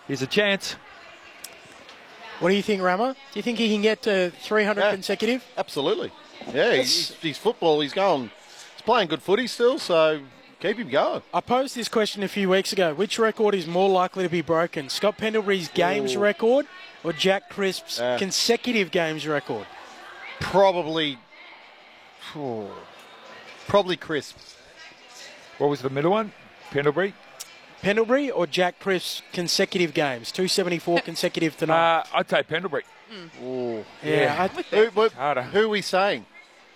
Here's a chance. What do you think, Rama? Do you think he can get to 300 consecutive? Absolutely. Yeah, he's football. He's playing good footy still, so keep him going. I posed this question a few weeks ago. Which record is more likely to be broken? Scott Pendlebury's games record or Jack Crisp's consecutive games record? Probably Crisp. What was the middle one? Pendlebury or Jack Crisp's consecutive games? 274 consecutive tonight. I'd say Pendlebury. Yeah. Who are we saying?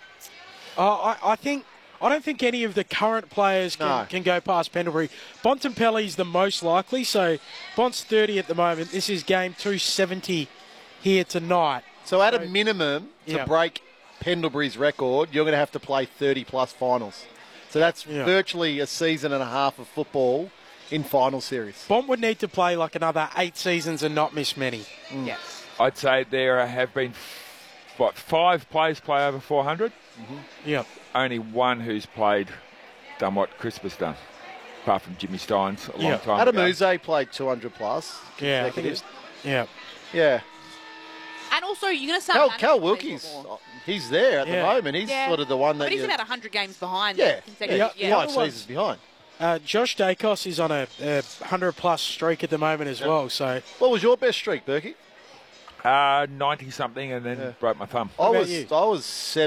I don't think any of the current players can go past Pendlebury. Bontempelli's the most likely, so Bont's 30 at the moment. This is game 270 here tonight. So at a minimum, to break Pendlebury's record, you're going to have to play 30-plus finals. So that's virtually a season and a half of football in final series. Bont would need to play like another 8 seasons and not miss many. Yeah. I'd say there have been, 5 players play over 400? Yep. Only one who's done what Crisp has done, apart from Jimmy Steins a long time Adam ago. Uze played 200-plus. Yeah, I think it's... Yeah. Yeah. And also, you're going to start... Cal Wilkie's, he's there at the moment. He's sort of the one that... But he's about 100 games behind. Yeah. 5 seasons behind. Josh Dacos is on a 100-plus streak at the moment as well. So, what was your best streak, Berkey? 90-something, and then broke my thumb. I was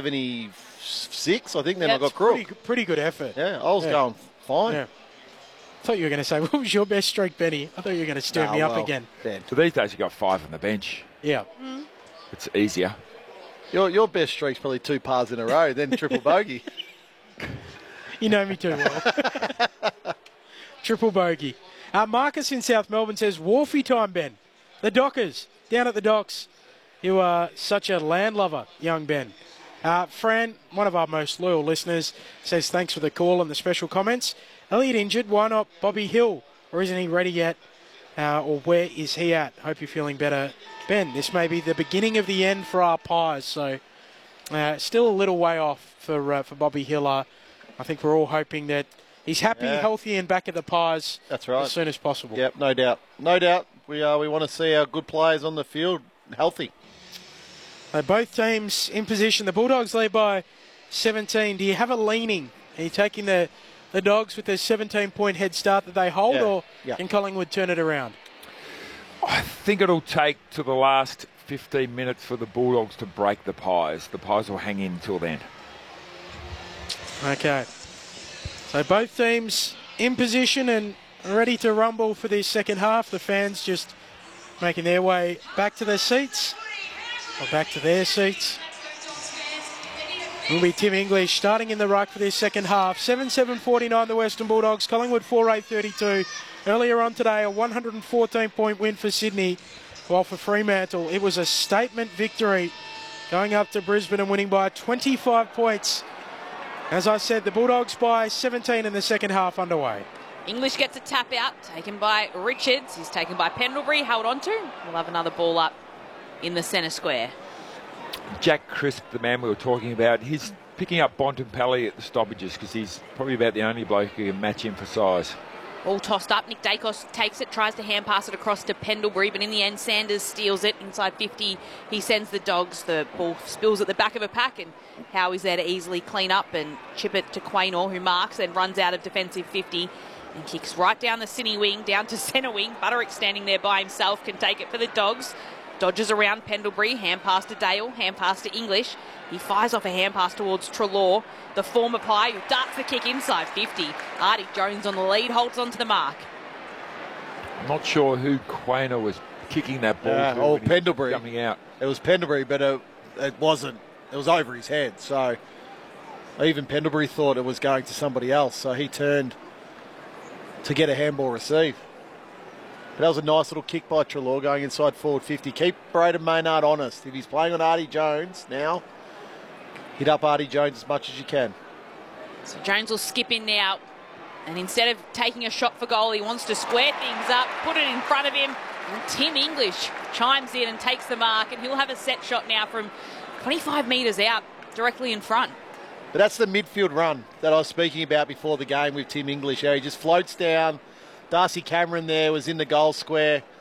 76, I think, then I got crook. Pretty good effort. Yeah, I was going fine. Yeah. I thought you were going to say, what was your best streak, Benny? I thought you were going to stir me up again. Ben. So these days you got 5 on the bench. Yeah. It's easier. Your best streak's probably 2 pars in a row, then triple bogey. You know me too well. Triple bogey. Marcus in South Melbourne says, Wharfie time, Ben. The Dockers, down at the docks. You are such a landlover, young Ben. Fran, one of our most loyal listeners, says thanks for the call and the special comments. Elliot injured, why not Bobby Hill? Or isn't he ready yet? Or where is he at? Hope you're feeling better. Ben, this may be the beginning of the end for our Pies, so still a little way off for Bobby Hill. I think we're all hoping that he's happy, healthy, and back at the Pies as soon as possible. Yep, no doubt. No doubt. We want to see our good players on the field healthy. Both teams in position. The Bulldogs lead by 17. Do you have a leaning? Are you taking the Dogs with their 17-point head start that they hold, or can Collingwood turn it around? I think it'll take to the last 15 minutes for the Bulldogs to break the Pies. The Pies will hang in until then. Okay. So both teams in position and ready to rumble for this second half. The fans just making their way back to their seats. Or back to their seats. Will be Tim English starting in the ruck for this second half. 7-7-49 the Western Bulldogs. Collingwood 4-8-32. Earlier on today, a 114-point win for Sydney. While for Fremantle, it was a statement victory. Going up to Brisbane and winning by 25 points. As I said, the Bulldogs by 17 in the second half underway. English gets a tap out, taken by Richards. He's taken by Pendlebury, held on to. We'll have another ball up in the centre square. Jack Crisp, the man we were talking about, he's picking up Bontempelli at the stoppages because he's probably about the only bloke who can match him for size. All tossed up. Nick Dacos takes it, tries to hand pass it across to Pendlebury, but in the end, Sanders steals it inside 50. He sends the Dogs. The ball spills at the back of a pack, and Howe is there to easily clean up and chip it to Quaynor, who marks and runs out of defensive 50 and kicks right down the Cine wing, down to centre wing. Butterick standing there by himself, can take it for the Dogs. Dodges around Pendlebury, hand pass to Dale, hand pass to English. He fires off a hand pass towards Treloar, the former Pie, who darts the kick inside 50. Artie Jones on the lead, holds on to the mark. I'm not sure who Quaynor was kicking that ball to. Pendlebury. Coming out. It was Pendlebury, but it wasn't. It was over his head. So even Pendlebury thought it was going to somebody else. So he turned to get a handball receive. But that was a nice little kick by Treloar going inside forward 50. Keep Braden Maynard honest. If he's playing on Artie Jones now, hit up Artie Jones as much as you can. So Jones will skip in now. And instead of taking a shot for goal, he wants to square things up, put it in front of him. And Tim English chimes in and takes the mark. And he'll have a set shot now from 25 metres out, directly in front. But that's the midfield run that I was speaking about before the game with Tim English. He just floats down. Darcy Cameron there was in the goal square.